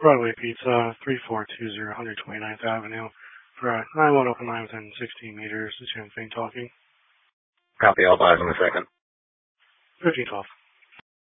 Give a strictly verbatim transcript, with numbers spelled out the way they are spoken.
Broadway Pizza, three four two zero one twenty-ninth Avenue. For a nine one open line within sixteen meters. This is Champagne talking. Copy, all five in a second. fifteen twelve.